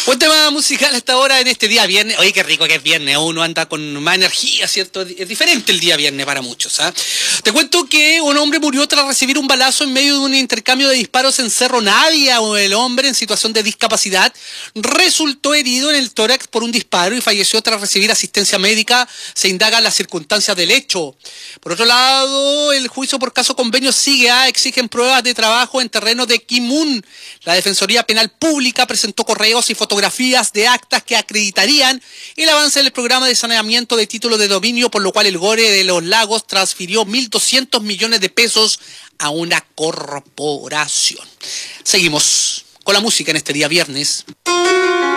Buen tema musical a esta hora en este día viernes. Oye, qué rico que es viernes, uno anda con más energía, ¿cierto? Es diferente el día viernes para muchos, ¿ah? Te cuento que un hombre murió tras recibir un balazo en medio de un intercambio de disparos en Cerro Navia. El hombre, en situación de discapacidad, resultó herido en el tórax por un disparo y falleció tras recibir asistencia médica. Se indagan las circunstancias del hecho. Por otro lado, el juicio por caso convenio sigue. Exigen pruebas de trabajo en terreno de Kimun. La Defensoría Penal Pública presentó correos y fotografías de actas que acreditarían el avance del programa de saneamiento de título de dominio, por lo cual el Gore de los Lagos transfirió 1.200 millones de pesos a una corporación. Seguimos con la música en este día viernes.